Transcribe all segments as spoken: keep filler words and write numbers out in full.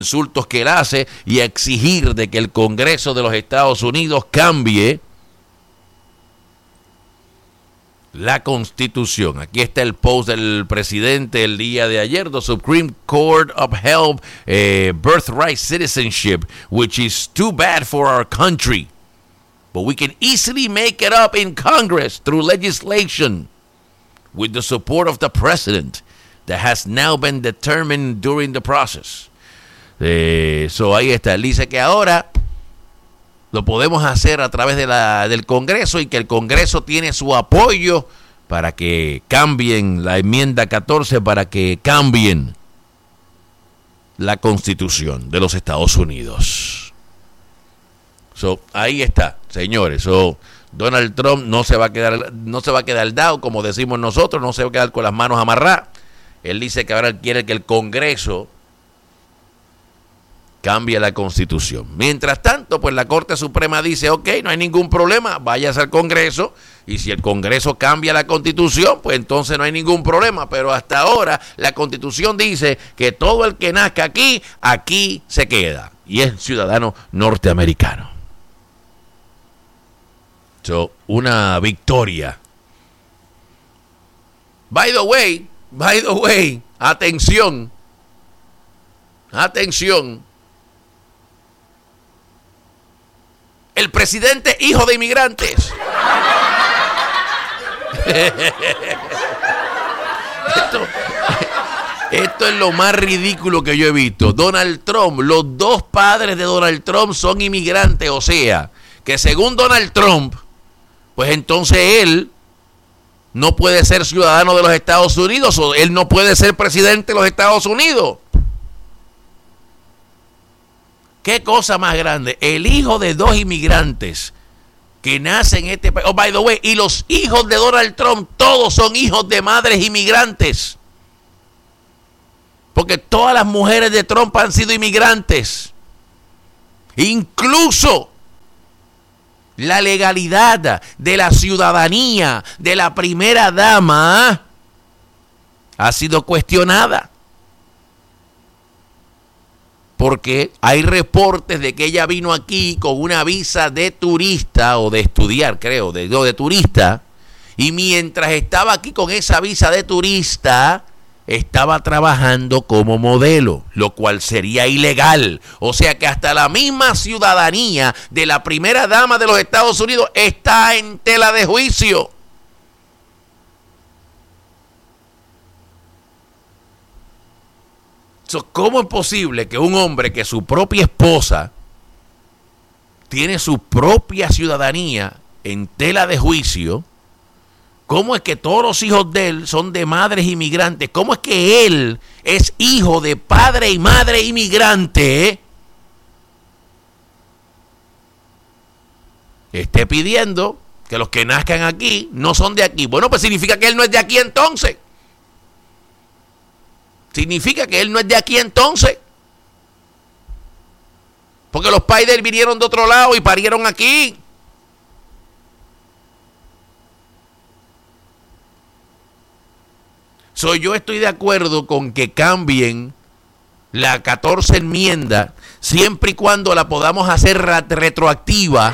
insultos que él hace y a exigir de que el Congreso de los Estados Unidos cambie la Constitución. Aquí está el post del presidente el día de ayer. The Supreme Court upheld uh, birthright citizenship, which is too bad for our country. But we can easily make it up in Congress through legislation with the support of the president that has now been determined during the process. Eh, so ahí está. Él dice que ahora lo podemos hacer a través de la, del Congreso y que el Congreso tiene su apoyo para que cambien la enmienda catorce, para que cambien la Constitución de los Estados Unidos. So, ahí está, señores. So, Donald Trump no se va a quedar, no se va a quedar dado, como decimos nosotros, no se va a quedar con las manos amarradas. Él dice que ahora quiere que el Congreso cambia la Constitución. Mientras tanto, pues la Corte Suprema dice, ok, no hay ningún problema, váyase al Congreso, y si el Congreso cambia la Constitución, pues entonces no hay ningún problema. Pero hasta ahora la Constitución dice que todo el que nazca aquí, aquí se queda, y es ciudadano norteamericano. So, una victoria. By the way, by the way, atención, atención. El presidente hijo de inmigrantes. esto, esto es lo más ridículo que yo he visto. Donald Trump, los dos padres de Donald Trump son inmigrantes, o sea, que según Donald Trump, pues entonces él no puede ser ciudadano de los Estados Unidos, o él no puede ser presidente de los Estados Unidos. ¿Qué cosa más grande? El hijo de dos inmigrantes que nacen en este país. Oh, by the way, y los hijos de Donald Trump, todos son hijos de madres inmigrantes. Porque todas las mujeres de Trump han sido inmigrantes. Incluso la legalidad de la ciudadanía de la primera dama ha sido cuestionada. Porque hay reportes de que ella vino aquí con una visa de turista, o de estudiar, creo, de, de turista, y mientras estaba aquí con esa visa de turista, estaba trabajando como modelo, lo cual sería ilegal. O sea que hasta la misma ciudadanía de la primera dama de los Estados Unidos está en tela de juicio. ¿Cómo es posible que un hombre que su propia esposa tiene su propia ciudadanía en tela de juicio, cómo es que todos los hijos de él son de madres inmigrantes? ¿Cómo es que él es hijo de padre y madre inmigrante? Esté pidiendo que los que nazcan aquí no son de aquí. Bueno, pues significa que él no es de aquí entonces. Significa que él no es de aquí entonces. Porque los padres de él vinieron de otro lado y parieron aquí. So, yo estoy de acuerdo con que cambien la catorce enmienda siempre y cuando la podamos hacer retroactiva.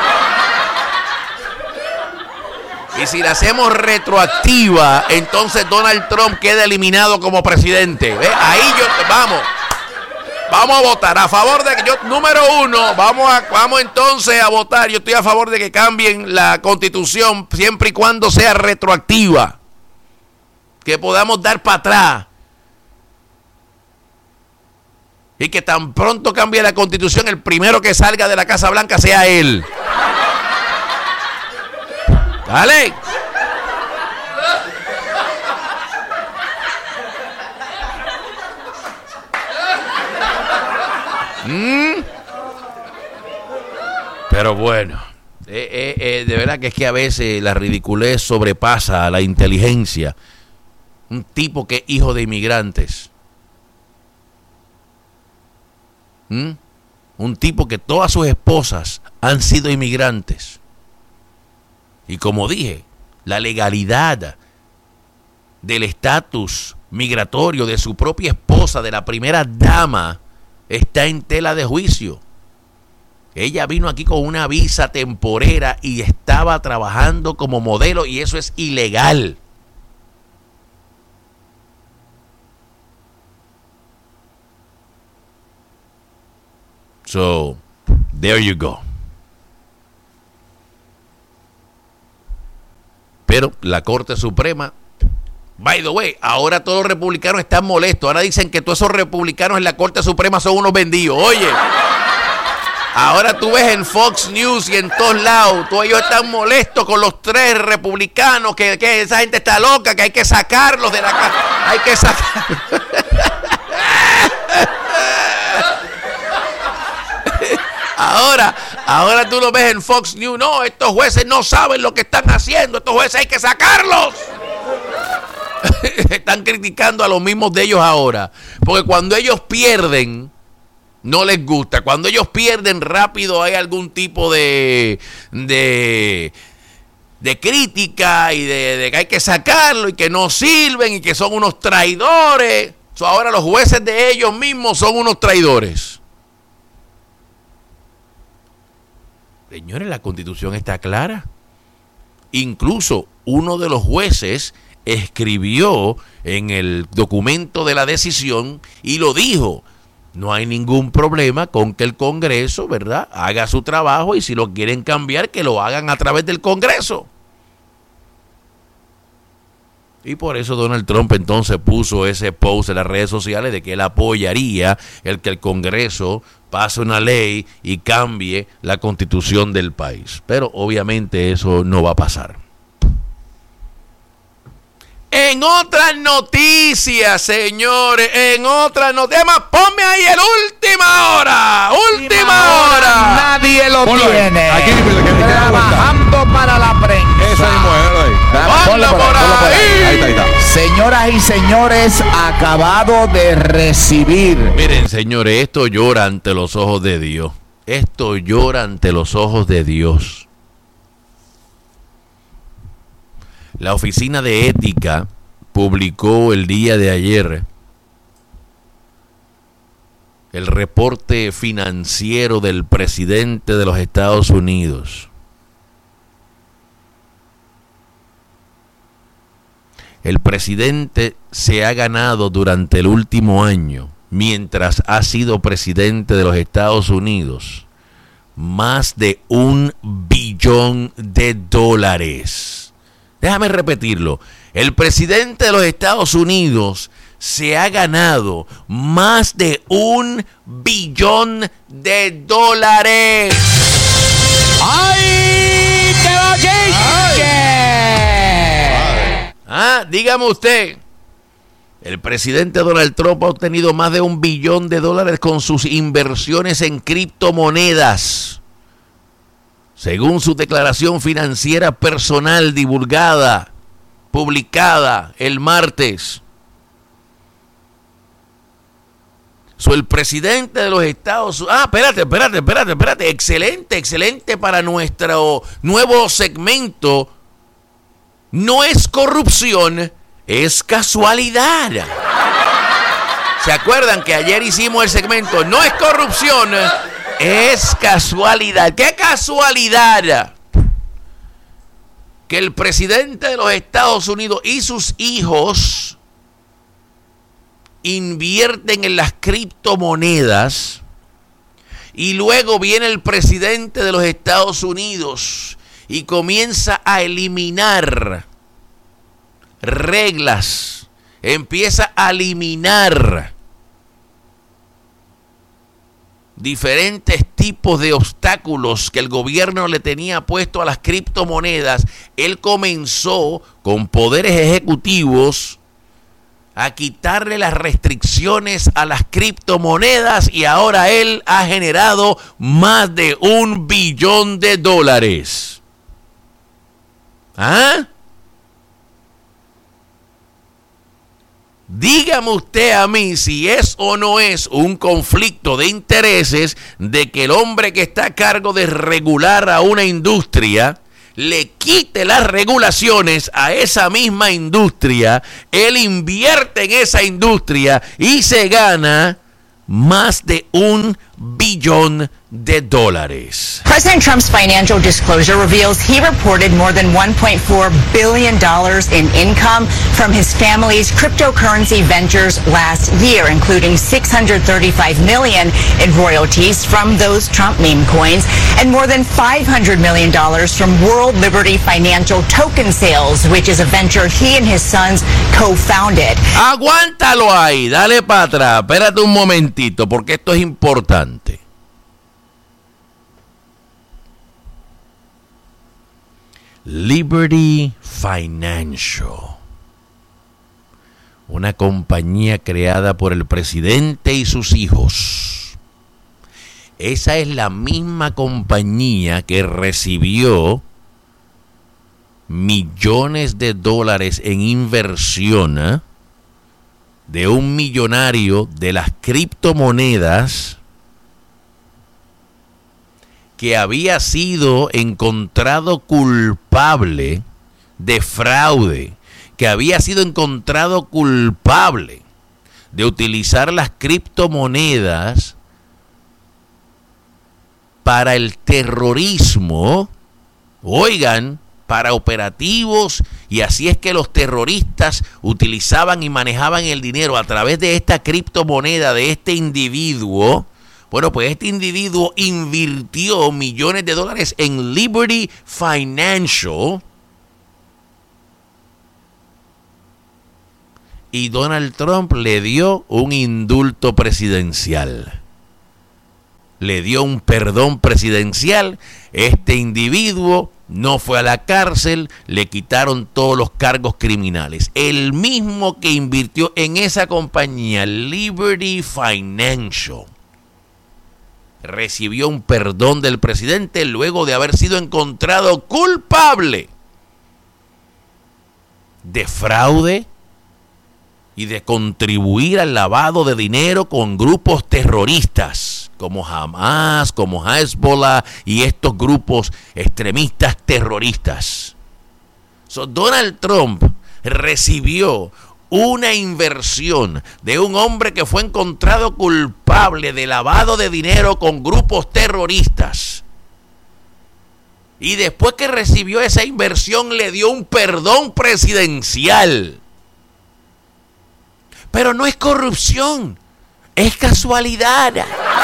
Y si la hacemos retroactiva, entonces Donald Trump queda eliminado como presidente. ¿Ve? Ahí yo, vamos, vamos a votar a favor de que yo, número uno, vamos a, vamos entonces a votar. Yo estoy a favor de que cambien la Constitución siempre y cuando sea retroactiva. Que podamos dar para atrás. Y que tan pronto cambie la Constitución, el primero que salga de la Casa Blanca sea él. Dale. ¿Mm? Pero bueno, eh, eh, eh, de verdad que es que a veces la ridiculez sobrepasa a la inteligencia. Un tipo que es hijo de inmigrantes. ¿Mm? Un tipo que todas sus esposas han sido inmigrantes. Y como dije, la legalidad del estatus migratorio de su propia esposa, de la primera dama está en tela de juicio. Ella vino aquí con una visa temporera y estaba trabajando como modelo y eso es ilegal. So, there you go. Pero la Corte Suprema, by the way, ahora todos los republicanos están molestos. Ahora dicen que todos esos republicanos en la Corte Suprema son unos vendidos. Oye, ahora tú ves en Fox News y en todos lados, todos ellos están molestos con los tres republicanos, que, que esa gente está loca, que hay que sacarlos de la casa. Hay que sacarlos. Ahora, ahora tú lo ves en Fox News. No, estos jueces no saben lo que están haciendo. Estos jueces hay que sacarlos. Están criticando a los mismos de ellos ahora. Porque cuando ellos pierden, no les gusta. Cuando ellos pierden rápido hay algún tipo de... de de crítica y de, de que hay que sacarlo y que no sirven y que son unos traidores. So, ahora los jueces de ellos mismos son unos traidores. Señores, la Constitución está clara. Incluso uno de los jueces escribió en el documento de la decisión y lo dijo. No hay ningún problema con que el Congreso, ¿verdad?, haga su trabajo y si lo quieren cambiar, que lo hagan a través del Congreso. Y por eso Donald Trump entonces puso ese post en las redes sociales de que él apoyaría el que el Congreso pase una ley y cambie la Constitución del país. Pero obviamente eso no va a pasar. En otras noticias, señores, en otras noticias, ponme ahí el última hora, última hora. Nadie lo Ponlo tiene. Ahí. Aquí, que, que, que Trabajando para la prensa. Esa mismo, ahí. Ponlo por ponlo por ahí. Ahí está, ahí está. Señoras y señores, acabado de recibir. Miren, señores, esto llora ante los ojos de Dios. Esto llora ante los ojos de Dios. La Oficina de Ética publicó el día de ayer el reporte financiero del presidente de los Estados Unidos. El presidente se ha ganado durante el último año, mientras ha sido presidente de los Estados Unidos, más de un billón de dólares. Déjame repetirlo. El presidente de los Estados Unidos se ha ganado más de un billón de dólares. ¡Ay! ¡Te lo dije! Ah, dígame usted. El presidente Donald Trump ha obtenido más de un billón de dólares con sus inversiones en criptomonedas. Según su declaración financiera personal divulgada, publicada el martes. So, el presidente de los Estados Unidos... Ah, espérate, espérate, espérate, espérate. Excelente, excelente para nuestro nuevo segmento. No es corrupción, es casualidad. ¿Se acuerdan que ayer hicimos el segmento? No es corrupción, es casualidad. ¿Qué casualidad? Que el presidente de los Estados Unidos y sus hijos invierten en las criptomonedas y luego viene el presidente de los Estados Unidos y comienza a eliminar reglas, empieza a eliminar diferentes tipos de obstáculos que el gobierno le tenía puesto a las criptomonedas. Él comenzó con poderes ejecutivos a quitarle las restricciones a las criptomonedas y ahora él ha generado más de un billón de dólares. ¿Ah? Dígame usted a mí si es o no es un conflicto de intereses de que el hombre que está a cargo de regular a una industria le quite las regulaciones a esa misma industria, él invierte en esa industria y se gana más de un billón de dólares. President Trump's financial disclosure reveals he reported more than one point four billion dollars in income from his family's cryptocurrency ventures last year, including six hundred thirty-five million dollars in royalties from those Trump meme coins and more than five hundred million dollars from World Liberty Financial token sales, which is a venture he and his sons co-founded. Aguántalo ahí, dale para atrás, espérate un momentito, porque esto es importante. Liberty Financial, una compañía creada por el presidente y sus hijos. Esa es la misma compañía que recibió millones de dólares en inversión, ¿eh? de un millonario de las criptomonedas que había sido encontrado culpable de fraude, que había sido encontrado culpable de utilizar las criptomonedas para el terrorismo, oigan, para operativos, y así es que los terroristas utilizaban y manejaban el dinero a través de esta criptomoneda de este individuo. Bueno, pues este individuo invirtió millones de dólares en Liberty Financial y Donald Trump le dio un indulto presidencial. Le dio un perdón presidencial. Este individuo no fue a la cárcel, le quitaron todos los cargos criminales. El mismo que invirtió en esa compañía, Liberty Financial, recibió un perdón del presidente luego de haber sido encontrado culpable de fraude y de contribuir al lavado de dinero con grupos terroristas como Hamas, como Hezbollah y estos grupos extremistas terroristas. So, Donald Trump recibió una inversión de un hombre que fue encontrado culpable de lavado de dinero con grupos terroristas. Y después que recibió esa inversión, le dio un perdón presidencial. Pero no es corrupción, es casualidad.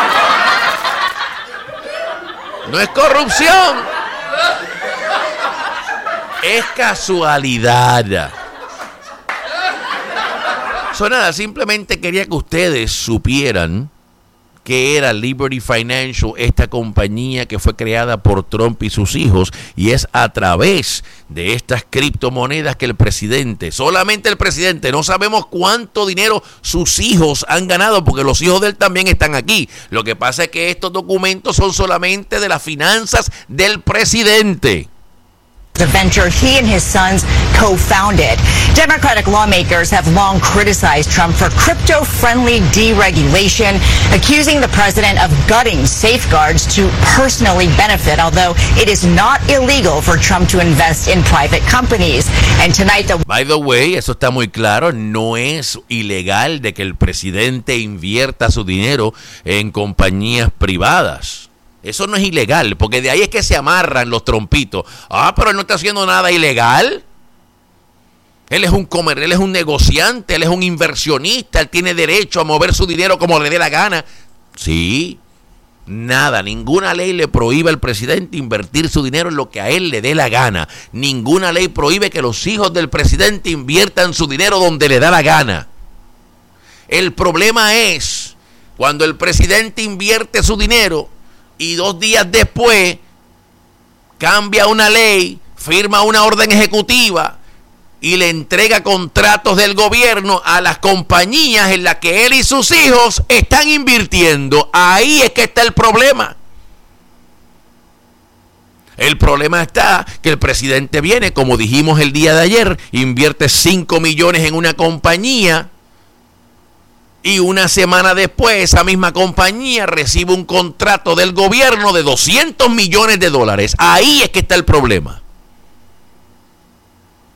No es corrupción, es casualidad. So, nada, simplemente quería que ustedes supieran que era Liberty Financial, esta compañía que fue creada por Trump y sus hijos, y es a través de estas criptomonedas que el presidente, solamente el presidente, no sabemos cuánto dinero sus hijos han ganado, porque los hijos de él también están aquí. Lo que pasa es que estos documentos son solamente de las finanzas del presidente. The venture he and his sons co-founded. Democratic lawmakers have long criticized Trump for crypto-friendly deregulation, accusing the president of gutting safeguards to personally benefit, although it is not illegal for Trump to invest in private companies. And tonight the By the way, eso está muy claro, no es ilegal de que el presidente invierta su dinero en compañías privadas. Eso no es ilegal, porque de ahí es que se amarran los trompitos. Ah, pero él no está haciendo nada ilegal. Él es un comer, él es un negociante, él es un inversionista, él tiene derecho a mover su dinero como le dé la gana. Sí, nada, ninguna ley le prohíbe al presidente invertir su dinero en lo que a él le dé la gana. Ninguna ley prohíbe que los hijos del presidente inviertan su dinero donde le da la gana. El problema es cuando el presidente invierte su dinero y dos días después cambia una ley, firma una orden ejecutiva y le entrega contratos del gobierno a las compañías en las que él y sus hijos están invirtiendo. Ahí es que está el problema. El problema está que el presidente viene, como dijimos el día de ayer, invierte cinco millones en una compañía, y una semana después esa misma compañía recibe un contrato del gobierno de doscientos millones de dólares. Ahí es que está el problema.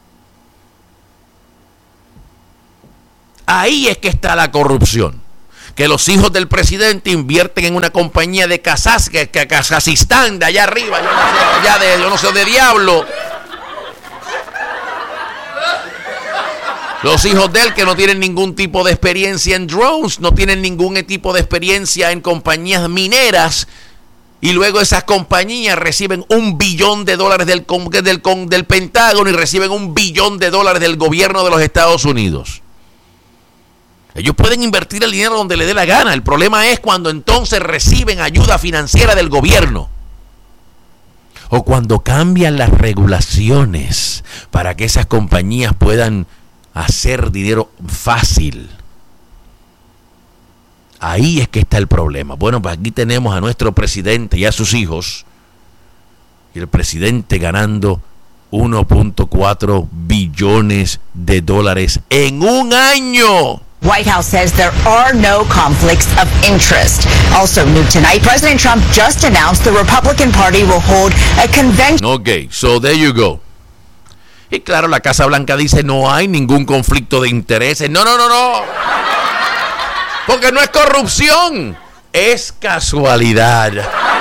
Ahí es que está la corrupción. que los hijos del presidente invierten en una compañía de Kazaj, que, que Kazajistán, de allá arriba, yo no sé, allá de, yo no sé, de diablo. Los hijos de él que no tienen ningún tipo de experiencia en drones, no tienen ningún tipo de experiencia en compañías mineras, y luego esas compañías reciben un billón de dólares del, del, del Pentágono y reciben un billón de dólares del gobierno de los Estados Unidos. Ellos pueden invertir el dinero donde les dé la gana. El problema es cuando entonces reciben ayuda financiera del gobierno. O cuando cambian las regulaciones para que esas compañías puedan hacer dinero fácil. Ahí es que está el problema. Bueno, pues aquí tenemos a nuestro presidente y a sus hijos. Y el presidente ganando uno punto cuatro billones de dólares en un año. White House says there are no conflicts of interest. Also new tonight, President Trump just announced the Republican Party will hold a convention. Okay, so there you go. Y claro, la Casa Blanca dice no hay ningún conflicto de intereses. No, no, no, no. Porque no es corrupción, es casualidad.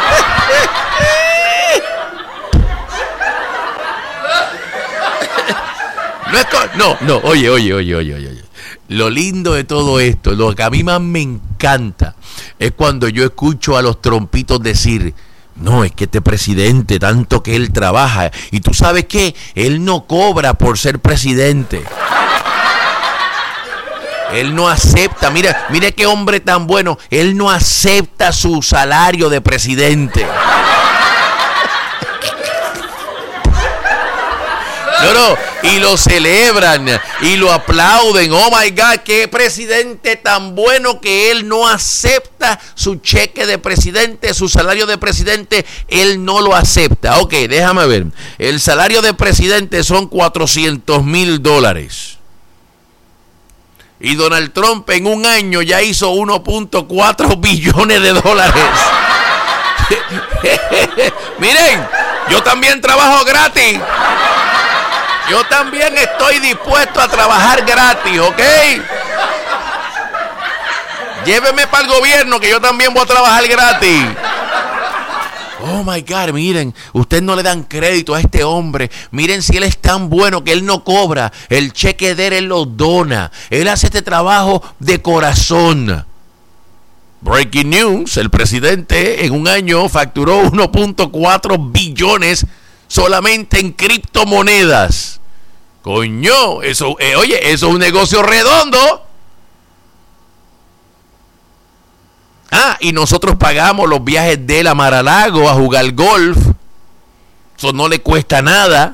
No, es co- no, no, oye, oye, oye, oye, oye. Lo lindo de todo esto, lo que a mí más me encanta, es cuando yo escucho a los trompitos decir, no, es que este presidente, tanto que él trabaja, y tú sabes qué, él no cobra por ser presidente. Él no acepta, mira, mira qué hombre tan bueno, él no acepta su salario de presidente. No, no, y lo celebran y lo aplauden. Oh my God, qué presidente tan bueno que él no acepta su cheque de presidente, su salario de presidente, él no lo acepta. Ok, déjame ver. El salario de presidente son cuatrocientos mil dólares. Y Donald Trump en un año ya hizo uno punto cuatro billones de dólares. Miren, yo también trabajo gratis. Yo también estoy dispuesto a trabajar gratis, ¿ok? Lléveme para el gobierno que yo también voy a trabajar gratis. Oh my God, miren, ustedes no le dan crédito a este hombre. Miren si él es tan bueno que él no cobra. El cheque de él, él lo dona. Él hace este trabajo de corazón. Breaking news, el presidente en un año facturó uno punto cuatro billones solamente en criptomonedas. Coño, eso, eh, oye, eso es un negocio redondo. Ah, y nosotros pagamos los viajes de él a Mar-a-Lago a jugar golf. Eso no le cuesta nada.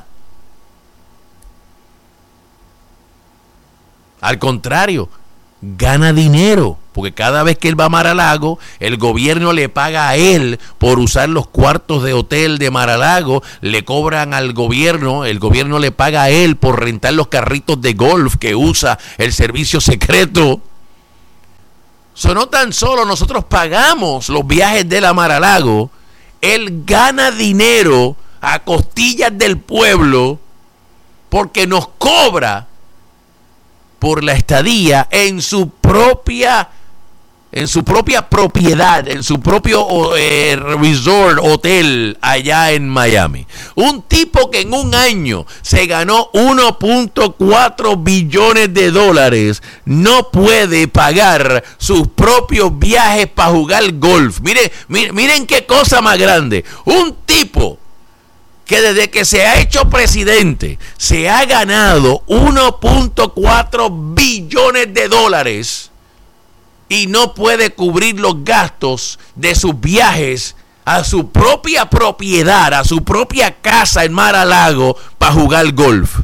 Al contrario, gana dinero. Porque cada vez que él va a Mar-a-Lago, el gobierno le paga a él por usar los cuartos de hotel de Mar-a-Lago. Le cobran al gobierno, el gobierno le paga a él por rentar los carritos de golf que usa el servicio secreto. So, no tan solo nosotros pagamos los viajes de la Mar-a-Lago, él gana dinero a costillas del pueblo porque nos cobra por la estadía en su propia en su propia propiedad, en su propio eh, resort, hotel allá en Miami. Un tipo que en un año se ganó uno punto cuatro billones de dólares no puede pagar sus propios viajes para jugar golf. Miren, miren, miren qué cosa más grande. Un tipo que desde que se ha hecho presidente se ha ganado uno punto cuatro billones de dólares y no puede cubrir los gastos de sus viajes a su propia propiedad, a su propia casa en Mar-a-Lago para jugar golf.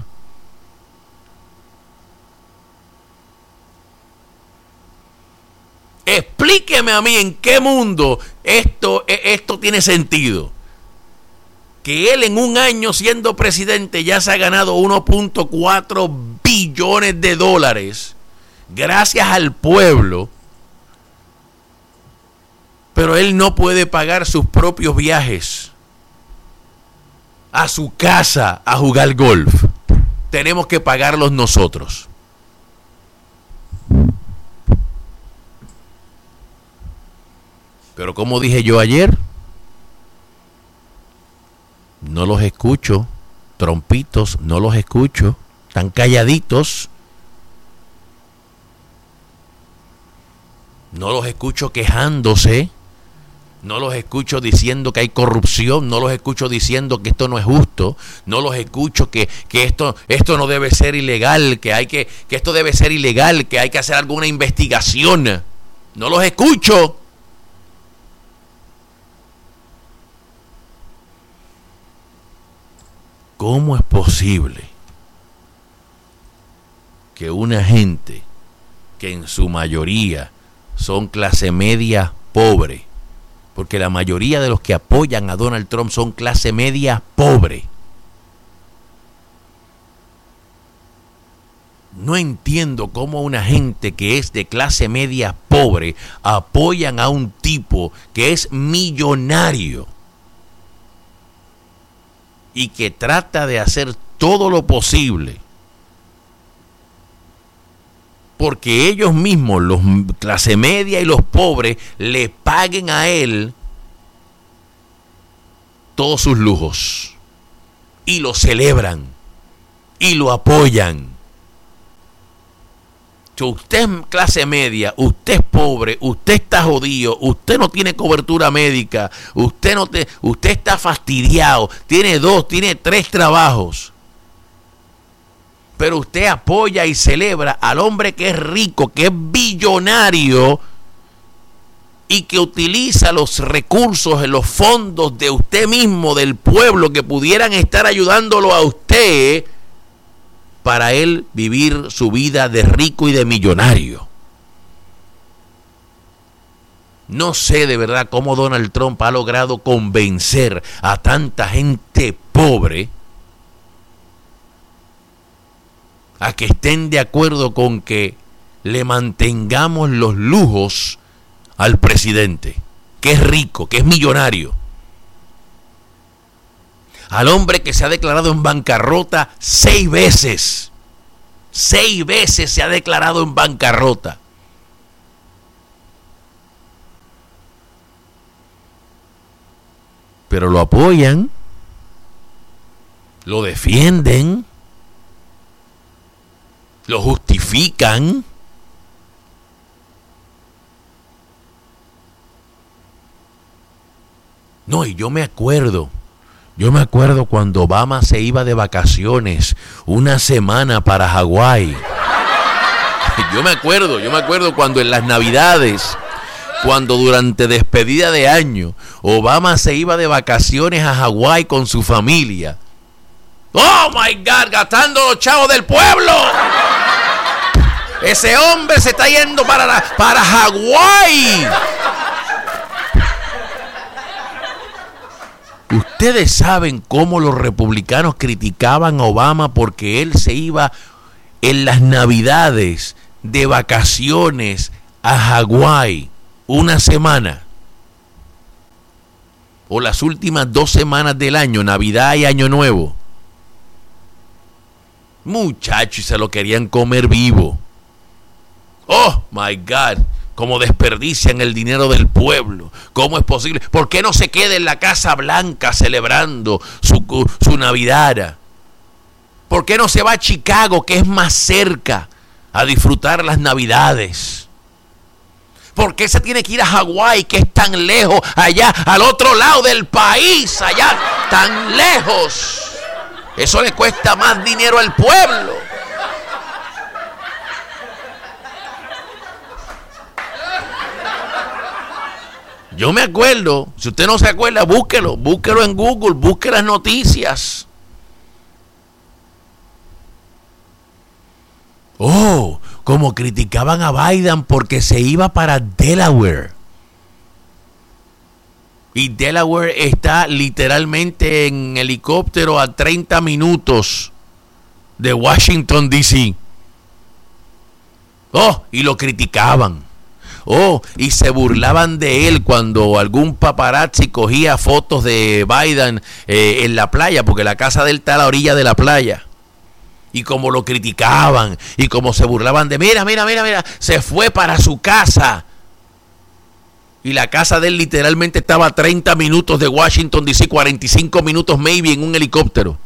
Explíqueme a mí en qué mundo esto, esto tiene sentido. Que él en un año siendo presidente ya se ha ganado uno punto cuatro billones de dólares gracias al pueblo, pero él no puede pagar sus propios viajes a su casa a jugar golf. Tenemos que pagarlos nosotros. Pero como dije yo ayer, no los escucho, trompitos, no los escucho, están calladitos. No los escucho quejándose, no los escucho diciendo que hay corrupción, no los escucho diciendo que esto no es justo, no los escucho que, que esto, esto no debe ser ilegal, que hay que, que esto debe ser ilegal, que hay que hacer alguna investigación. No los escucho. ¿Cómo es posible que una gente que en su mayoría son clase media pobre, porque la mayoría de los que apoyan a Donald Trump son clase media pobre? No entiendo cómo una gente que es de clase media pobre apoyan a un tipo que es millonario y que trata de hacer todo lo posible porque ellos mismos, los clase media y los pobres, le paguen a él todos sus lujos y lo celebran y lo apoyan. Si usted es clase media, usted es pobre, usted está jodido, usted no tiene cobertura médica, usted no te, usted está fastidiado, tiene dos, tiene tres trabajos, pero usted apoya y celebra al hombre que es rico, que es billonario y que utiliza los recursos, los fondos de usted mismo, del pueblo, que pudieran estar ayudándolo a usted para él vivir su vida de rico y de millonario. No sé de verdad cómo Donald Trump ha logrado convencer a tanta gente pobre a que estén de acuerdo con que le mantengamos los lujos al presidente, que es rico, que es millonario. Al hombre que se ha declarado en bancarrota seis veces. Seis veces se ha declarado en bancarrota. Pero lo apoyan, lo defienden, lo justifican. No, y yo me acuerdo, yo me acuerdo cuando Obama se iba de vacaciones una semana para Hawái. Yo me acuerdo, yo me acuerdo cuando en las Navidades, cuando durante despedida de año, Obama se iba de vacaciones a Hawái con su familia. ¡Oh, my God! Gastando los chavos del pueblo. Ese hombre se está yendo para, la, para Hawái. Ustedes saben cómo los republicanos criticaban a Obama porque él se iba en las Navidades de vacaciones a Hawái una semana, o las últimas dos semanas del año, Navidad y Año Nuevo. Muchachos, se lo querían comer vivo. Oh my God, cómo desperdician el dinero del pueblo. ¿Cómo es posible? ¿Por qué no se queda en la Casa Blanca celebrando su, su Navidad? ¿Por qué no se va a Chicago, que es más cerca, a disfrutar las Navidades? ¿Por qué se tiene que ir a Hawái, que es tan lejos, allá al otro lado del país, allá tan lejos? Eso le cuesta más dinero al pueblo. Yo me acuerdo, si usted no se acuerda, búsquelo, búsquelo en Google, busque las noticias. Oh, como criticaban a Biden porque se iba para Delaware. Y Delaware está literalmente en helicóptero a treinta minutos de Washington, D C Oh, y lo criticaban. Oh, y se burlaban de él cuando algún paparazzi cogía fotos de Biden eh, en la playa, porque la casa de él está a la orilla de la playa. Y como lo criticaban, y como se burlaban de, mira, mira, mira, mira, se fue para su casa. Y la casa de él literalmente estaba a treinta minutos de Washington, D C, cuarenta y cinco minutos maybe en un helicóptero.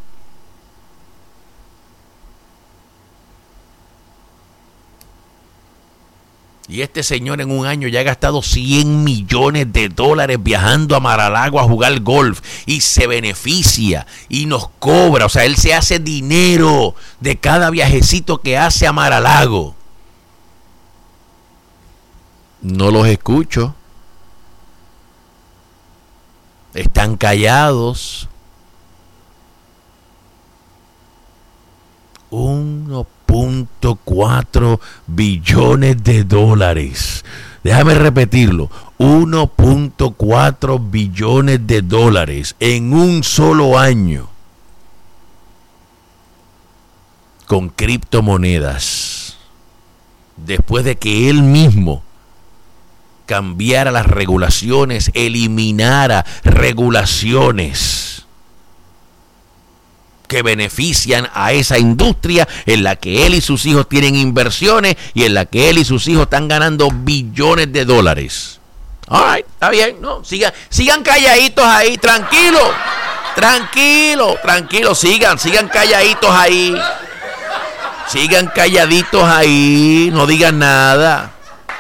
Y este señor en un año ya ha gastado cien millones de dólares viajando a Mar-a-Lago a jugar golf. Y se beneficia y nos cobra. O sea, él se hace dinero de cada viajecito que hace a Mar-a-Lago. No los escucho. Están callados. uno punto cuatro billones de dólares. Déjame repetirlo. uno punto cuatro billones de dólares en un solo año. Con criptomonedas. Después de que él mismo cambiara las regulaciones, eliminara regulaciones que benefician a esa industria en la que él y sus hijos tienen inversiones y en la que él y sus hijos están ganando billones de dólares. All right, está bien, no, sigan, sigan calladitos ahí, tranquilo, tranquilo, tranquilo, sigan, sigan calladitos ahí, sigan calladitos ahí, no digan nada.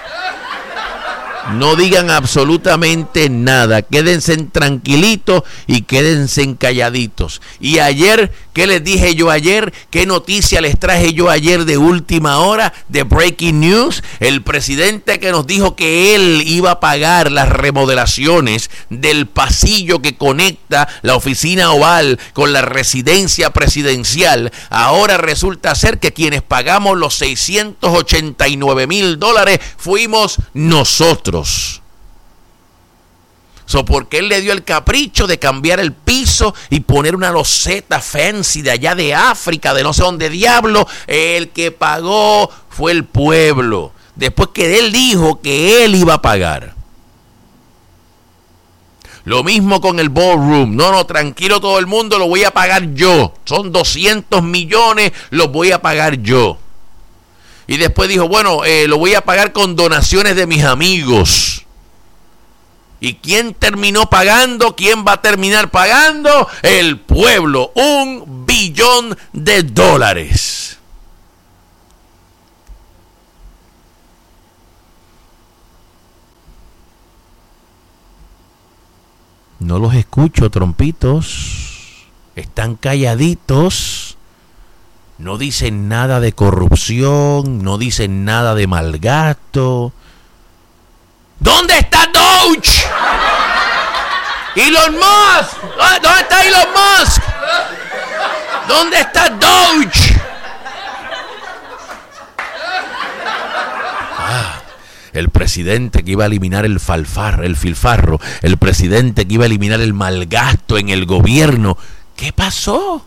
No digan absolutamente nada. Quédense tranquilitos y quédense calladitos. Y ayer, ¿qué les dije yo ayer? ¿Qué noticia les traje yo ayer de última hora? De Breaking News. El presidente que nos dijo que él iba a pagar las remodelaciones del pasillo que conecta la oficina oval con la residencia presidencial. Ahora resulta ser que quienes pagamos los seiscientos ochenta y nueve mil dólares fuimos nosotros. So, porque él le dio el capricho de cambiar el piso y poner una loseta fancy de allá de África, de no sé dónde diablo, el que pagó fue el pueblo. Después que él dijo que él iba a pagar. Lo mismo con el ballroom. No, no, tranquilo todo el mundo, lo voy a pagar yo. Son doscientos millones, los voy a pagar yo. Y después dijo, bueno, eh, lo voy a pagar con donaciones de mis amigos. ¿Y quién terminó pagando? ¿Quién va a terminar pagando? El pueblo. Un billón de dólares. No los escucho, trompitos. Están calladitos. No dicen nada de corrupción, no dicen nada de malgasto. ¿Dónde está Doge? Elon Musk. ¿Dónde está Elon Musk? ¿Dónde está Doge? Ah, el presidente que iba a eliminar el falfar, el filfarro, el presidente que iba a eliminar el malgasto en el gobierno. ¿Qué pasó?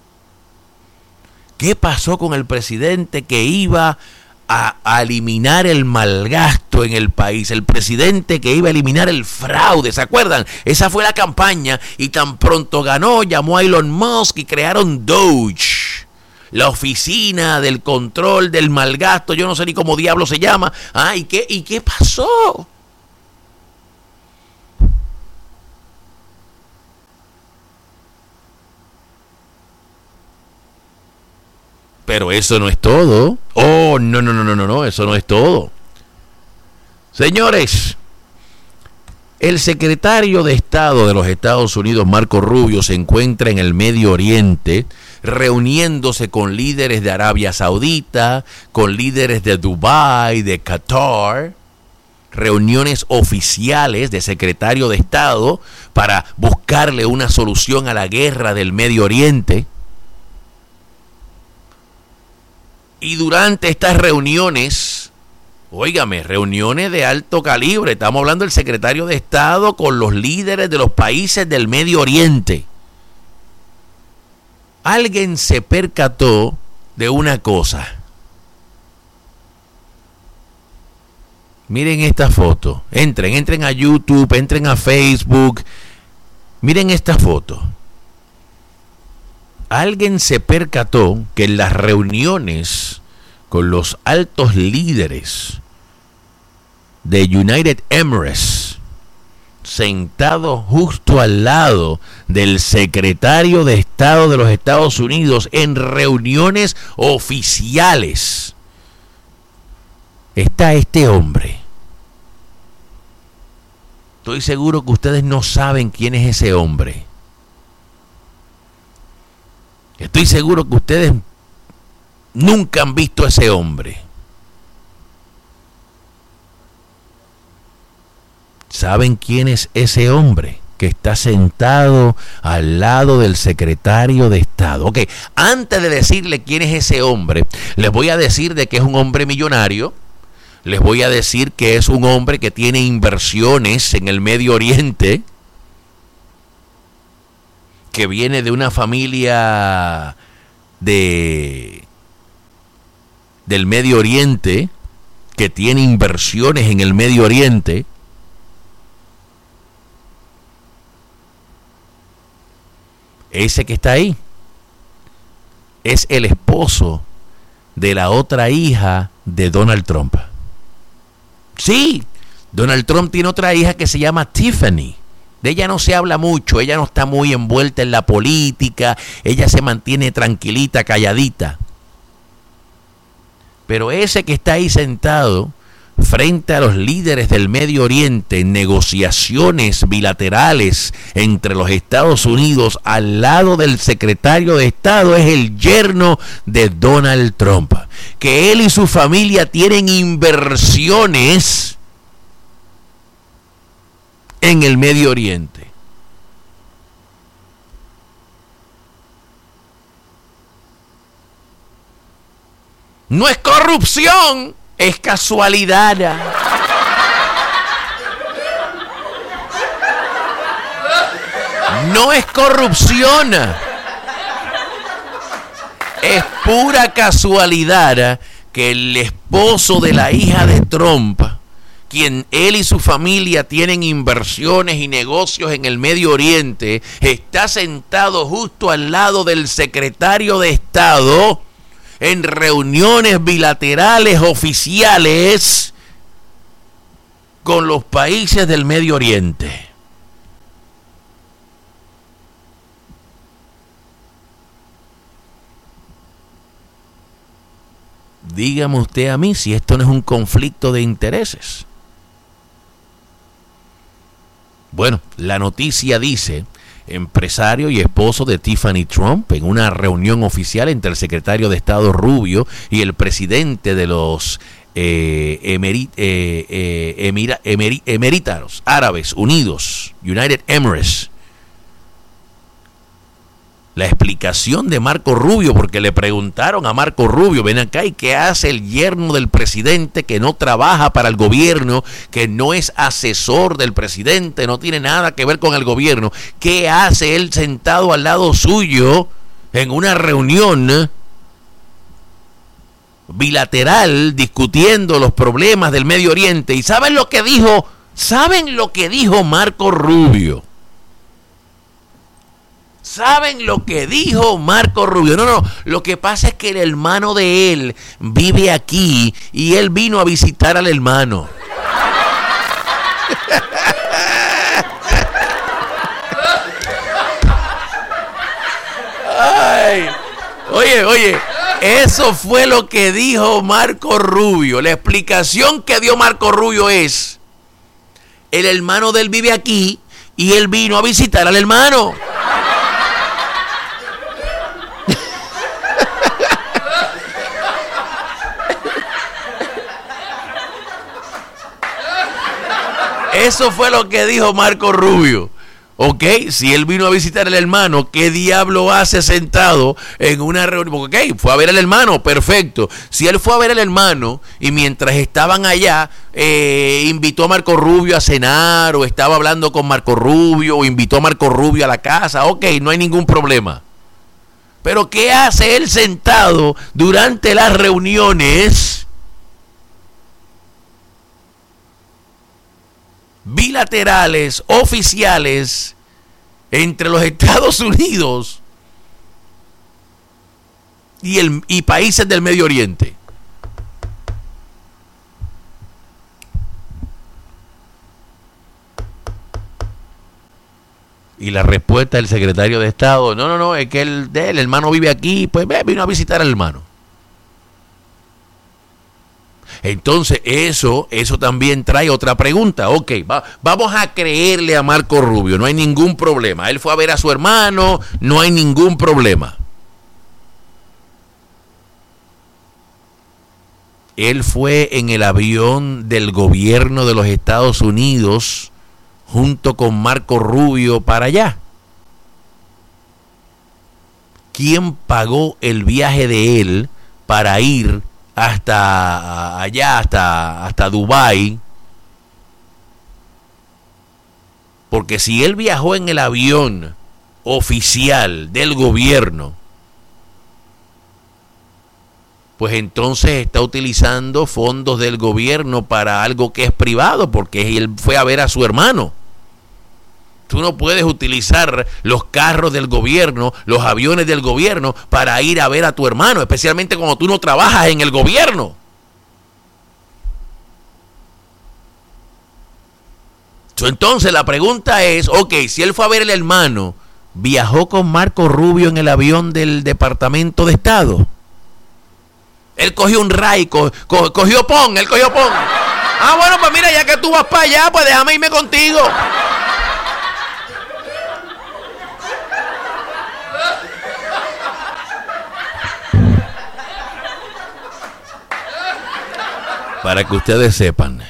¿Qué pasó con el presidente que iba a, a eliminar el malgasto en el país? El presidente que iba a eliminar el fraude, ¿se acuerdan? Esa fue la campaña y tan pronto ganó, llamó a Elon Musk y crearon Doge, la oficina del control del malgasto, yo no sé ni cómo diablo se llama. Ah, ¿y qué, y qué pasó? Pero eso no es todo. Oh, no, no, no, no, no, no, eso no es todo. Señores, el secretario de Estado de los Estados Unidos, Marco Rubio, se encuentra en el Medio Oriente reuniéndose con líderes de Arabia Saudita, con líderes de Dubái, de Qatar, reuniones oficiales de secretario de Estado para buscarle una solución a la guerra del Medio Oriente. Y durante estas reuniones, óigame, reuniones de alto calibre, estamos hablando del secretario de Estado con los líderes de los países del Medio Oriente. Alguien se percató de una cosa. Miren esta foto. Entren, entren a YouTube, entren a Facebook. Miren esta foto. Alguien se percató que en las reuniones con los altos líderes de United Emirates, sentado justo al lado del secretario de Estado de los Estados Unidos en reuniones oficiales, está este hombre. Estoy seguro que ustedes no saben quién es ese hombre. Estoy seguro que ustedes nunca han visto a ese hombre. ¿Saben quién es ese hombre que está sentado al lado del secretario de Estado? Ok, antes de decirle quién es ese hombre, les voy a decir de que es un hombre millonario. Les voy a decir que es un hombre que tiene inversiones en el Medio Oriente, que viene de una familia de del Medio Oriente, que tiene inversiones en el Medio Oriente. Ese que está ahí es el esposo de la otra hija de Donald Trump. Sí, Donald Trump tiene otra hija que se llama Tiffany. De ella no se habla mucho, ella no está muy envuelta en la política, ella se mantiene tranquilita, calladita. Pero ese que está ahí sentado frente a los líderes del Medio Oriente en negociaciones bilaterales entre los Estados Unidos al lado del secretario de Estado es el yerno de Donald Trump. Que él y su familia tienen inversiones en el Medio Oriente. No es corrupción, es casualidad. No es corrupción. Es pura casualidad que el esposo de la hija de Trump, quien él y su familia tienen inversiones y negocios en el Medio Oriente, está sentado justo al lado del secretario de Estado en reuniones bilaterales oficiales con los países del Medio Oriente. Dígame usted a mí si esto no es un conflicto de intereses. Bueno, la noticia dice: empresario y esposo de Tiffany Trump en una reunión oficial entre el secretario de Estado Rubio y el presidente de los eh, emeri, eh, eh, emira, emeri, Emiratos Árabes Unidos, United Emirates. La explicación de Marco Rubio, porque le preguntaron a Marco Rubio: ven acá, ¿y qué hace el yerno del presidente que no trabaja para el gobierno, que no es asesor del presidente, no tiene nada que ver con el gobierno? ¿Qué hace él sentado al lado suyo en una reunión bilateral discutiendo los problemas del Medio Oriente? ¿Y saben lo que dijo? ¿Saben lo que dijo Marco Rubio? ¿Saben lo que dijo Marco Rubio? No, no, lo que pasa es que el hermano de él vive aquí y él vino a visitar al hermano. Ay, oye, oye, eso fue lo que dijo Marco Rubio. La explicación que dio Marco Rubio es: el hermano de él vive aquí y él vino a visitar al hermano. Eso fue lo que dijo Marco Rubio. Ok, si él vino a visitar al hermano, ¿qué diablo hace sentado en una reunión? Ok, fue a ver al hermano, perfecto. Si él fue a ver al hermano y mientras estaban allá, eh, invitó a Marco Rubio a cenar, o estaba hablando con Marco Rubio, o invitó a Marco Rubio a la casa, ok, no hay ningún problema. Pero ¿qué hace él sentado durante las reuniones bilaterales, oficiales, entre los Estados Unidos y, el, y países del Medio Oriente? Y la respuesta del secretario de Estado, no, no, no, es que el, el hermano vive aquí, pues vino a visitar al hermano. Entonces, eso, eso también trae otra pregunta. Ok, va, vamos a creerle a Marco Rubio, no hay ningún problema. Él fue a ver a su hermano, no hay ningún problema. Él fue en el avión del gobierno de los Estados Unidos junto con Marco Rubio para allá. ¿Quién pagó el viaje de él para ir hasta allá, hasta, hasta Dubái? Porque si él viajó en el avión oficial del gobierno, pues entonces está utilizando fondos del gobierno para algo que es privado, porque él fue a ver a su hermano. Tú no puedes utilizar los carros del gobierno, los aviones del gobierno para ir a ver a tu hermano, especialmente cuando tú no trabajas en el gobierno. Entonces la pregunta es, ok, si él fue a ver al hermano, ¿viajó con Marco Rubio en el avión del Departamento de Estado? Él cogió un ray, co, co, cogió pon, él cogió pon. Ah, bueno, pues mira, ya que tú vas para allá, pues déjame irme contigo. Para que ustedes sepan.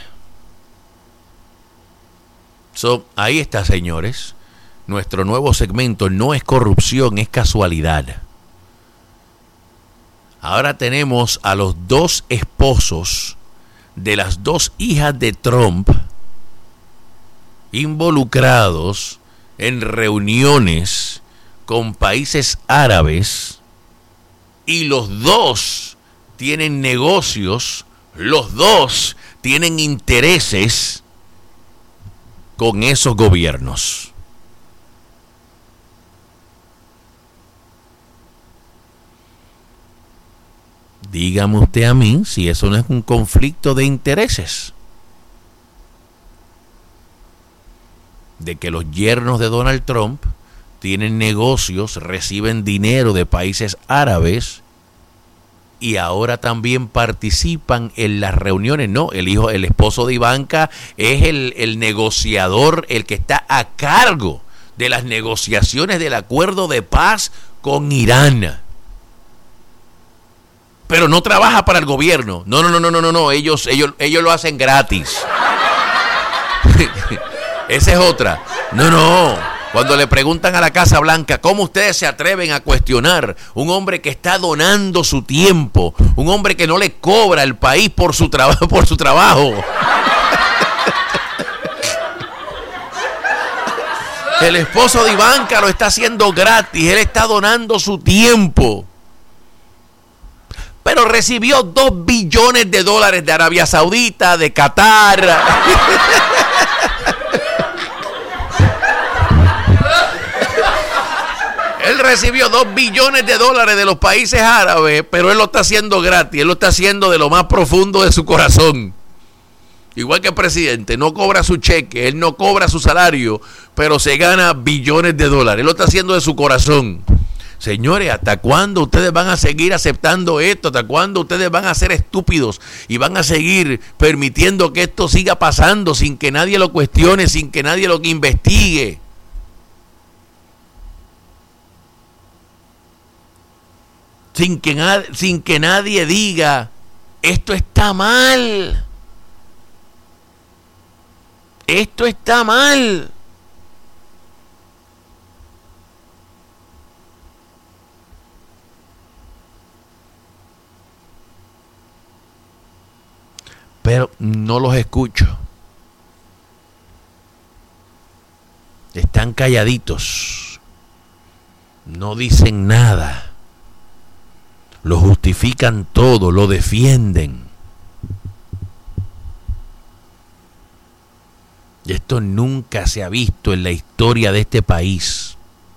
So, ahí está, señores. Nuestro nuevo segmento no es corrupción, es casualidad. Ahora tenemos a los dos esposos de las dos hijas de Trump involucrados en reuniones con países árabes, y los dos tienen negocios, los dos tienen intereses con esos gobiernos. Dígame usted a mí si eso no es un conflicto de intereses. De que los yernos de Donald Trump tienen negocios, reciben dinero de países árabes y ahora también participan en las reuniones. No, el hijo, el esposo de Ivanka es el, el negociador, el que está a cargo de las negociaciones del acuerdo de paz con Irán. Pero no trabaja para el gobierno. No, no, no, no, no, no, no. Ellos, ellos, ellos lo hacen gratis. Esa es otra. No, no. Cuando le preguntan a la Casa Blanca, ¿cómo ustedes se atreven a cuestionar un hombre que está donando su tiempo? Un hombre que no le cobra al país por su trabajo, por su trabajo. El esposo de Ivanka lo está haciendo gratis. Él está donando su tiempo. Pero recibió dos billones de dólares de Arabia Saudita, de Qatar. Él recibió dos billones de dólares de los países árabes, pero él lo está haciendo gratis. Él lo está haciendo de lo más profundo de su corazón. Igual que el presidente, no cobra su cheque, él no cobra su salario, pero se gana billones de dólares. Él lo está haciendo de su corazón. Señores, ¿hasta cuándo ustedes van a seguir aceptando esto? ¿Hasta cuándo ustedes van a ser estúpidos y van a seguir permitiendo que esto siga pasando sin que nadie lo cuestione, sin que nadie lo investigue? Sin que, na- sin que nadie diga, esto está mal. Esto está mal. Pero no los escucho. Están calladitos. No dicen nada. Lo justifican todo, lo defienden. Y esto nunca se ha visto en la historia de este país.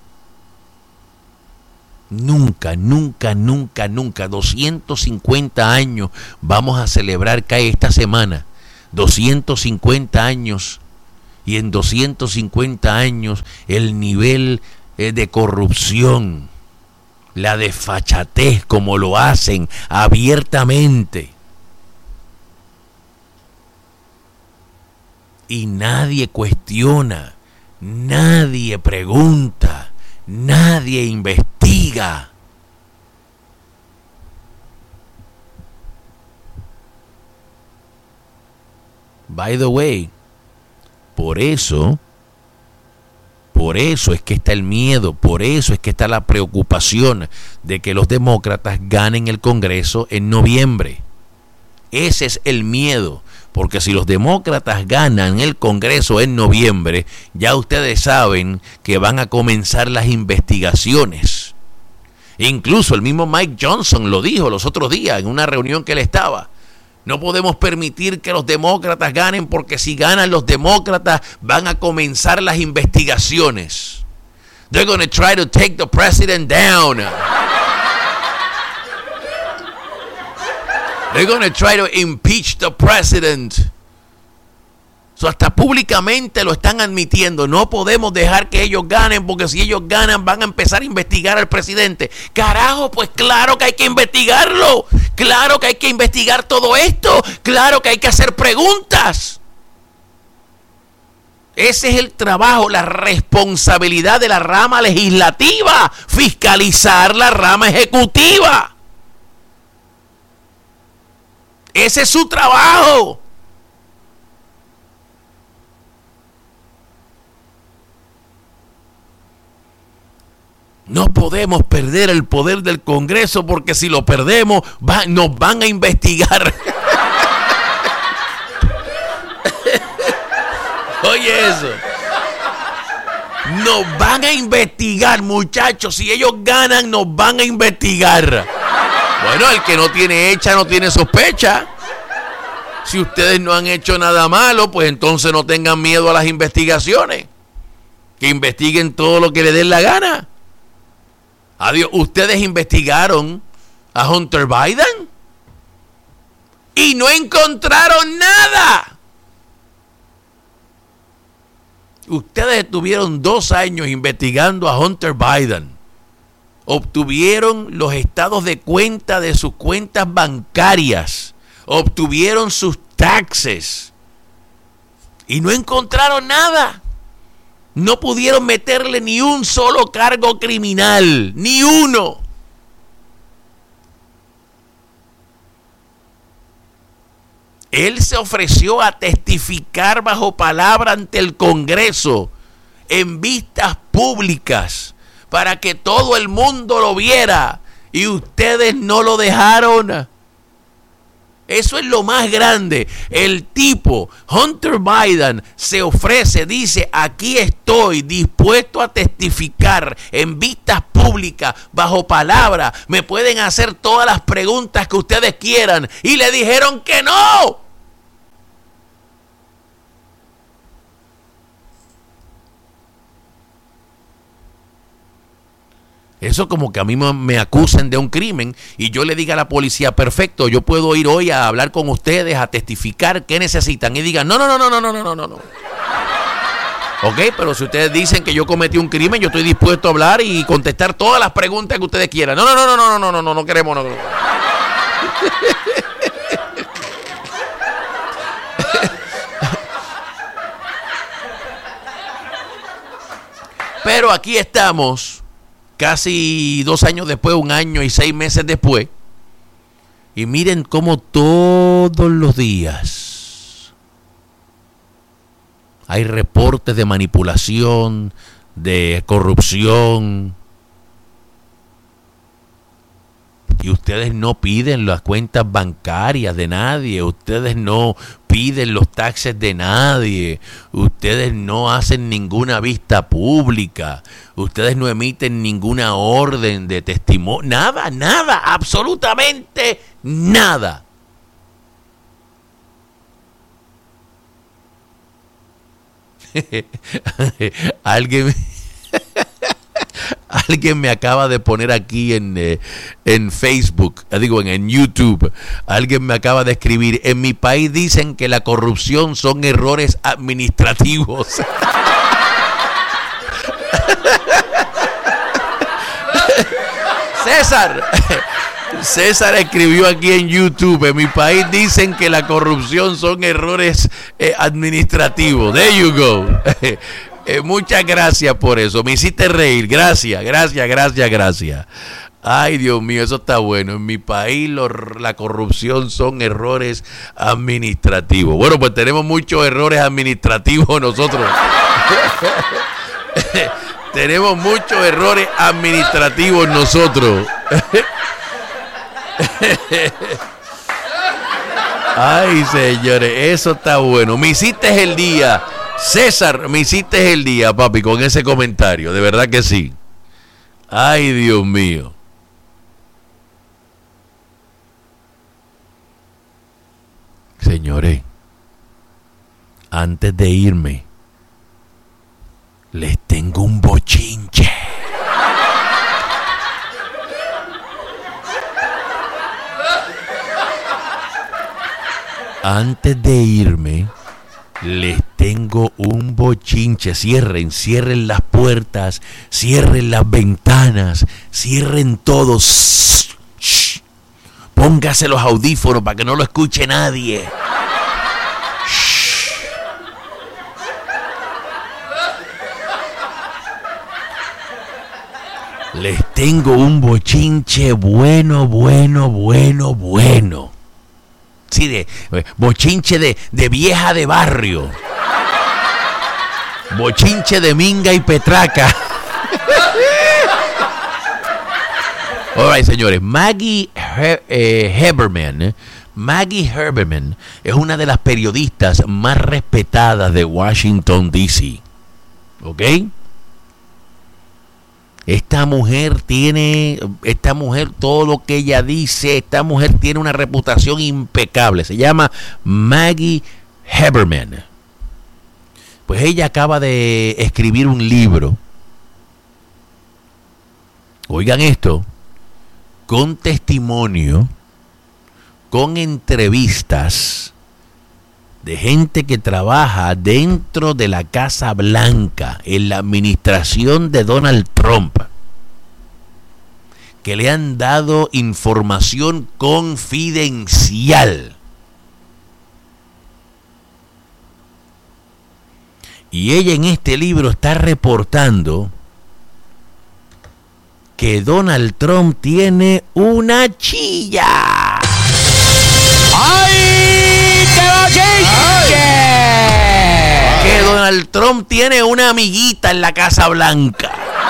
Nunca, nunca, nunca, nunca. doscientos cincuenta años vamos a celebrar que esta semana. doscientos cincuenta años Y en doscientos cincuenta años el nivel eh, de corrupción, la desfachatez como lo hacen abiertamente. Y nadie cuestiona, nadie pregunta, nadie investiga. By the way, por eso, por eso es que está el miedo, por eso es que está la preocupación de que los demócratas ganen el Congreso en noviembre. Ese es el miedo, porque si los demócratas ganan el Congreso en noviembre, ya ustedes saben que van a comenzar las investigaciones. Incluso el mismo Mike Johnson lo dijo los otros días en una reunión que él estaba. No podemos permitir que los demócratas ganen, porque si ganan los demócratas van a comenzar las investigaciones. They're going to try to take the president down. They're going to try to impeach the president. So, hasta públicamente lo están admitiendo. No podemos dejar que ellos ganen, porque si ellos ganan van a empezar a investigar al presidente. Carajo, pues claro que hay que investigarlo. Claro que hay que investigar todo esto. Claro que hay que hacer preguntas. Ese es el trabajo, la responsabilidad de la rama legislativa. Fiscalizar la rama ejecutiva. Ese es su trabajo. No podemos perder el poder del Congreso, porque si lo perdemos va, nos van a investigar. Oye eso. Nos van a investigar, muchachos. Si ellos ganan, nos van a investigar. Bueno, el que no tiene hecha no tiene sospecha. Si ustedes no han hecho nada malo, pues entonces no tengan miedo a las investigaciones. Que investiguen todo lo que les den la gana. Adiós, ustedes investigaron a Hunter Biden y no encontraron nada. Ustedes estuvieron dos años investigando a Hunter Biden. Obtuvieron los estados de cuenta de sus cuentas bancarias. Obtuvieron sus taxes. Y no encontraron nada. No pudieron meterle ni un solo cargo criminal. Ni uno. Él se ofreció a testificar bajo palabra ante el Congreso en vistas públicas para que todo el mundo lo viera, y ustedes no lo dejaron. Eso es lo más grande. El tipo, Hunter Biden, se ofrece, dice: aquí estoy dispuesto a testificar en vistas públicas, bajo palabra. Me pueden hacer todas las preguntas que ustedes quieran. Y le dijeron que no. Eso como que a mí me acusen de un crimen y yo le diga a la policía: perfecto, yo puedo ir hoy a hablar con ustedes, a testificar, ¿qué necesitan? Y digan: no, no, no, no, no, no, no, no, no. Ok, pero si ustedes dicen que yo cometí un crimen, yo estoy dispuesto a hablar y contestar todas las preguntas que ustedes quieran. No, no, no, no, no, no, no, no, no queremos, no. Pero aquí estamos, casi dos años después, un año y seis meses después, y miren cómo todos los días hay reportes de manipulación, de corrupción, y ustedes no piden las cuentas bancarias de nadie, ustedes no piden los taxes de nadie, ustedes no hacen ninguna vista pública, ustedes no emiten ninguna orden de testimonio, nada, nada, absolutamente nada. Alguien Alguien me acaba de poner aquí en, eh, en Facebook, digo en, en YouTube, alguien me acaba de escribir, en mi país dicen que la corrupción son errores administrativos. César, César escribió aquí en YouTube, en mi país dicen que la corrupción son errores eh, administrativos. There you go. Eh, muchas gracias por eso. Me hiciste reír. Gracias, gracias, gracias, gracias. Ay, Dios mío, eso está bueno. En mi país lo, la corrupción son errores administrativos. Bueno, pues tenemos muchos errores administrativos nosotros. Tenemos muchos errores administrativos nosotros. Ay, señores, eso está bueno. Me hiciste el día. César, me hiciste el día, papi, con ese comentario. De verdad que sí. Ay, Dios mío. Señores, antes de irme, les tengo un bochinche. Antes de irme, les tengo un bochinche. Cierren, cierren las puertas, cierren las ventanas, cierren todo. Shh, shh. Póngase los audífonos para que no lo escuche nadie. Shh. Les tengo un bochinche bueno, bueno, bueno, bueno. Sí, de bochinche de, de vieja de barrio. Bochinche de minga y petraca. All right, señores. Maggie He- eh, Haberman, Maggie Haberman es una de las periodistas más respetadas de Washington, D C ¿Ok? Esta mujer tiene, esta mujer, todo lo que ella dice, esta mujer tiene una reputación impecable. Se llama Maggie Haberman. Pues ella acaba de escribir un libro. Oigan esto, con testimonio, con entrevistas de gente que trabaja dentro de la Casa Blanca, en la administración de Donald Trump, que le han dado información confidencial. Y ella en este libro está reportando que Donald Trump tiene una chilla. ¡Ay, qué bochinche! Que Donald Trump tiene una amiguita en la Casa Blanca.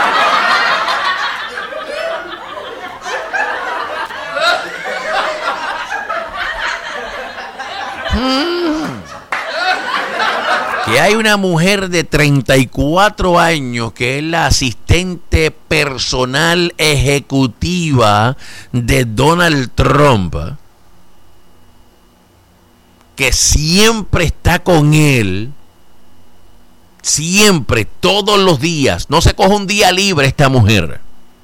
Que hay una mujer de treinta y cuatro años que es la asistente personal ejecutiva de Donald Trump, que siempre está con él, siempre, todos los días. No se coge un día libre esta mujer.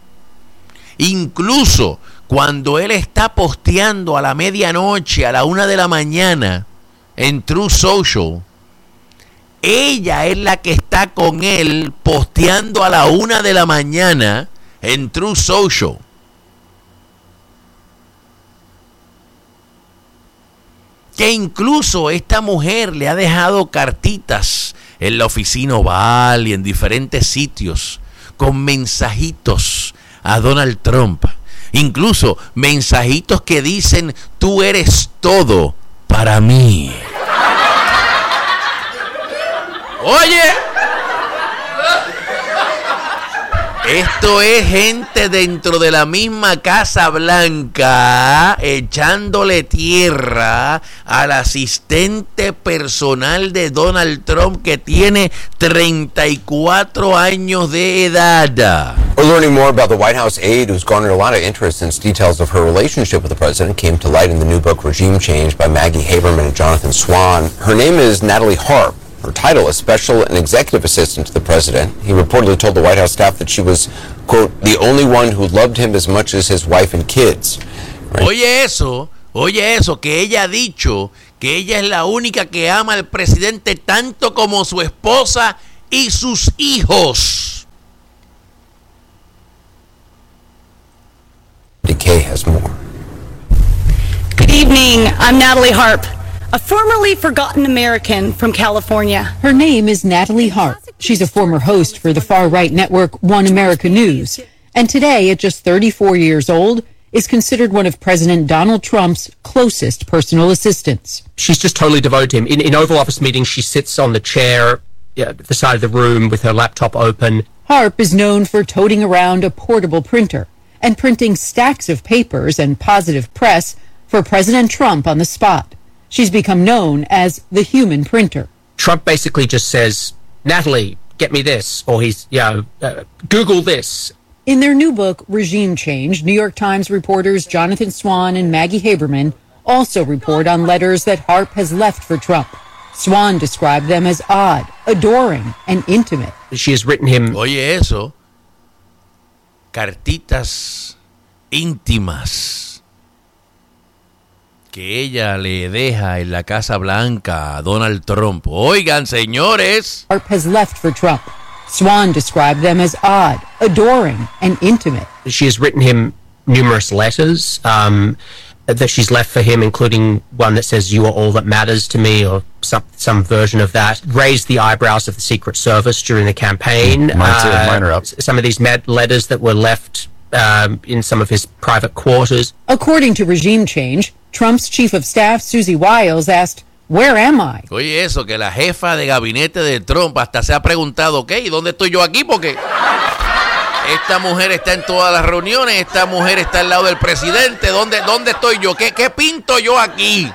Incluso cuando él está posteando a la medianoche, a la una de la mañana, en Truth Social, ella es la que está con él posteando a la una de la mañana en Truth Social. Que incluso esta mujer le ha dejado cartitas en la oficina Oval y en diferentes sitios con mensajitos a Donald Trump. Incluso mensajitos que dicen: tú eres todo para mí. Oye, esto es gente dentro de la misma Casa Blanca echándole tierra al asistente personal de Donald Trump, que tiene treinta y cuatro años de edad. We're learning more about the White House aide who's garnered a lot of interest since details of her relationship with the president came to light in the new book Regime Change by Maggie Haberman and Jonathan Swan. Her name is Natalie Harp. her title as special and executive assistant to the president. He reportedly told the White House staff that she was, quote, the only one who loved him as much as his wife and kids. Right? Oye eso, oye eso, que ella ha dicho que ella es la única que ama al presidente tanto como su esposa y sus hijos. D K has more. Good evening. I'm Natalie Harp, a formerly forgotten American from California. Her name is Natalie Harp. She's a former host for the far-right network One America News. And today, at just thirty-four years old, is considered one of President Donald Trump's closest personal assistants. She's just totally devoted to him. In, in Oval Office meetings, she sits on the chair at the side of the room with her laptop open. Harp is known for toting around a portable printer and printing stacks of papers and positive press for President Trump on the spot. She's become known as the human printer. Trump basically just says, Natalie, get me this, or he's, you know, uh, Google this. In their new book, Regime Change, New York Times reporters Jonathan Swan and Maggie Haberman also report on letters that Harp has left for Trump. Swan described them as odd, adoring, and intimate. She has written him... Oye eso, cartitas íntimas que ella le deja en la Casa Blanca a Donald Trump. Oigan, señores. Harp has left for Trump. Swan described them as odd, adoring, and intimate. She has written him numerous letters um, that she's left for him, including one that says, you are all that matters to me, or some, some version of that. Raised the eyebrows of the Secret Service during the campaign. Mine, too. Mine are up. Some of these med- letters that were left um, in some of his private quarters. According to Regime Change, Trump's chief of staff, Susie Wiles, asked, Where am I? Oye, eso, que la jefa de gabinete de Trump hasta se ha preguntado, ok, ¿dónde estoy yo aquí? Porque esta mujer está en todas las reuniones, esta mujer está al lado del presidente, ¿dónde, dónde estoy yo? ¿Qué, qué pinto yo aquí?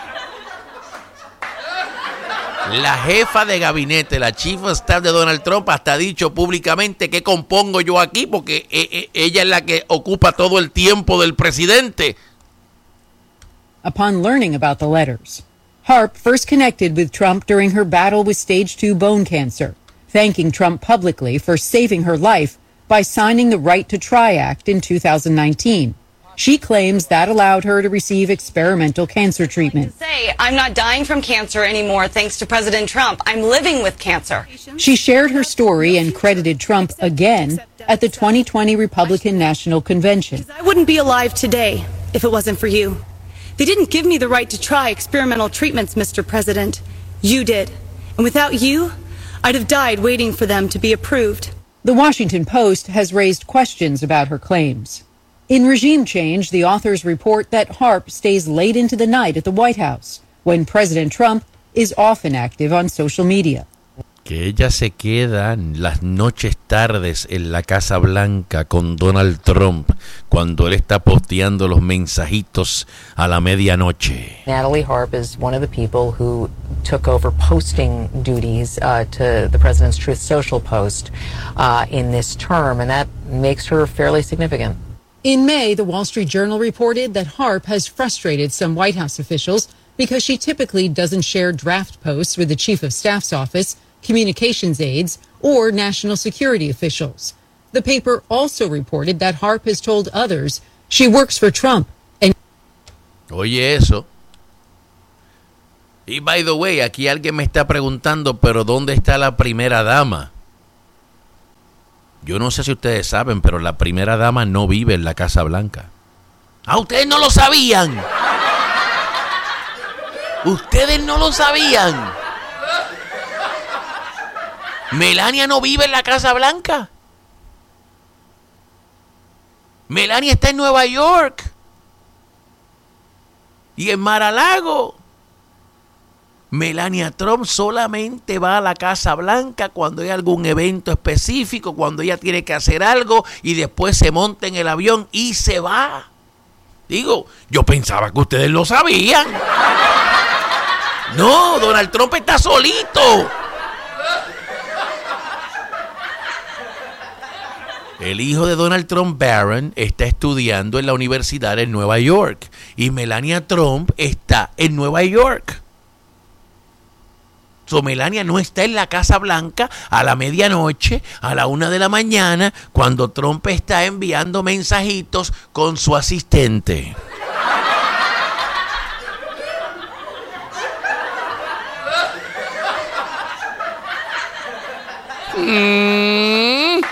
La jefa de gabinete, la chief of staff de Donald Trump, hasta ha dicho públicamente qué compongo yo aquí, porque e, e, ella es la que ocupa todo el tiempo del presidente. Upon learning about the letters, Harp first connected with Trump during her battle with stage two bone cancer, thanking Trump publicly for saving her life by signing the Right to Try Act in two thousand nineteen. She claims that allowed her to receive experimental cancer treatment. Say, I'm not dying from cancer anymore thanks to President Trump. I'm living with cancer. She shared her story and credited Trump again at the twenty twenty Republican National Convention. I wouldn't be alive today if it wasn't for you. They didn't give me the right to try experimental treatments, Mister President. You did. And without you, I'd have died waiting for them to be approved. The Washington Post has raised questions about her claims. In Regime Change, the authors report that Harp stays late into the night at the White House, when President Trump is often active on social media. Que ella se queda las noches tardes en la Casa Blanca con Donald Trump cuando él está posteando los mensajitos a la medianoche. Natalie Harp is one of the people who took over posting duties uh, to the president's Truth Social post uh, in this term, and that makes her fairly significant. In May, the Wall Street Journal reported that Harp has frustrated some White House officials because she typically doesn't share draft posts with the Chief of Staff's office, communications aides, or national security officials. The paper also reported that Harp has told others she works for Trump. And Oye eso. Y by the way, aquí alguien me está preguntando, pero ¿dónde está la primera dama? Yo no sé si ustedes saben, pero la primera dama no vive en la Casa Blanca. ¡Ah, ustedes no lo sabían! ¡Ustedes no lo sabían! Melania no vive en la Casa Blanca. Melania está en Nueva York. Y en Mar-a-Lago. Melania Trump solamente va a la Casa Blanca cuando hay algún evento específico, cuando ella tiene que hacer algo y después se monta en el avión y se va. Digo, yo pensaba que ustedes lo sabían. No, Donald Trump está solito. El hijo de Donald Trump, Barron, está estudiando en la universidad en Nueva York y Melania Trump está en Nueva York. So, Melania no está en la Casa Blanca a la medianoche, a la una de la mañana, cuando Trump está enviando mensajitos con su asistente. Mm.